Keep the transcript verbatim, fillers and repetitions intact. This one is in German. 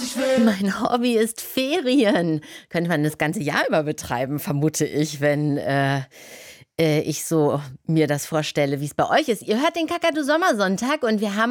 Mein Hobby ist Ferien. Könnte man das ganze Jahr über betreiben, vermute ich, wenn äh, äh, ich so mir das vorstelle, wie es bei euch ist. Ihr hört den Kakadu Sommersonntag und wir haben